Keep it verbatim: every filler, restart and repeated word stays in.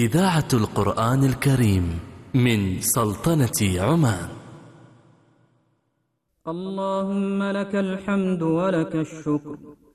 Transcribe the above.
إذاعة القرآن الكريم من سلطنة عمان. اللهم لك الحمد ولك الشكر